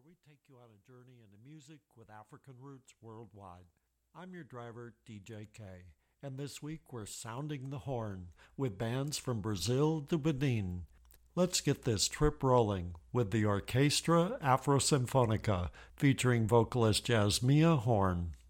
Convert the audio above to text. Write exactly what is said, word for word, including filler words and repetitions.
we take you on a journey into music with African roots worldwide. I'm your driver, D J K, and this week we're sounding the horn with bands from Brazil to Benin. Let's get this trip rolling with the Orquestra Afro Sinfonica featuring vocalist Jasmia Horn.